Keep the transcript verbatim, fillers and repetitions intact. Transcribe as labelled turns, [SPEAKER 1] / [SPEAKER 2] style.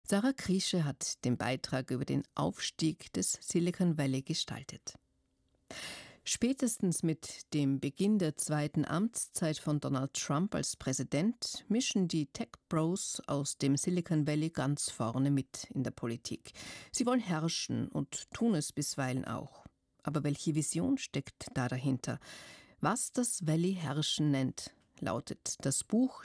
[SPEAKER 1] Sarah Kriesche hat den Beitrag über den Aufstieg des Silicon Valley gestaltet. Spätestens mit dem Beginn der zweiten Amtszeit von Donald Trump als Präsident mischen die Tech-Bros aus dem Silicon Valley ganz vorne mit in der Politik. Sie wollen herrschen und tun es bisweilen auch. Aber welche Vision steckt da dahinter? Was das Valley herrschen nennt, lautet das Buch